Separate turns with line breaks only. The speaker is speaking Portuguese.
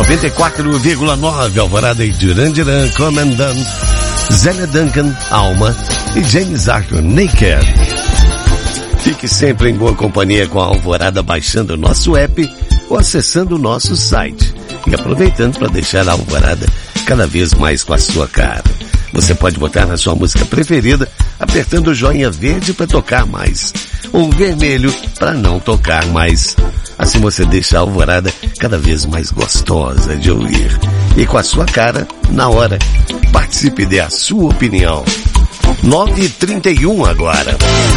94,9 Alvorada e Duran Duran, Comandante, Zélia Duncan, Alma e James Arthur, Naked. Fique sempre em boa companhia com a Alvorada baixando o nosso app ou acessando o nosso site. E aproveitando para deixar a Alvorada cada vez mais com a sua cara. Você pode botar na sua música preferida apertando o joinha verde para tocar mais, ou vermelho para não tocar mais. Assim você deixa a Alvorada cada vez mais gostosa de ouvir. E com a sua cara, na hora, participe e dê a sua opinião. 9h31 agora.